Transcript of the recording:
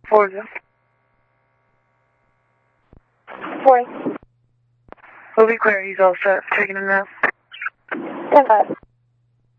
What is it? Boy. We'll be clear. He's all set. Taking a nap. Okay.